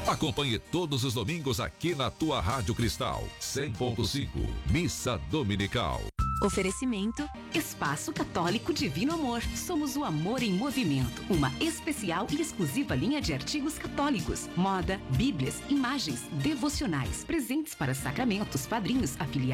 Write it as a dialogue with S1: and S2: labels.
S1: Acompanhe todos os domingos aqui na tua Rádio Cristal 100.5, Missa Dominical.
S2: Oferecimento Espaço Católico Divino Amor. Somos o amor em movimento. Uma especial e exclusiva linha de artigos católicos, moda, bíblias, imagens, devocionais, presentes para sacramentos, padrinhos, afiliados.